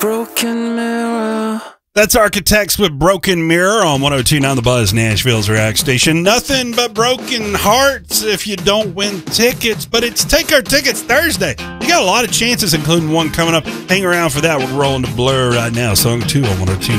Broken Mirror. That's Architects with Broken Mirror on 102.9 The Buzz, Nashville's rock station. Nothing but broken hearts if you don't win tickets, but it's Take Our Tickets Thursday. You got a lot of chances, including one coming up. Hang around for that. We're rolling to Blur right now. Song 2 on 102.9